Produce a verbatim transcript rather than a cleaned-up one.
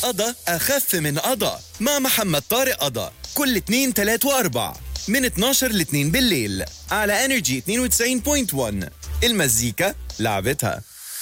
قضا أخف من قضا مع محمد طارق قضا كل اتنين تلات واربع من اتناشر ل اتنين بالليل على انرجي اثنين وتسعين فاصلة واحد. المزيكا لعبتها.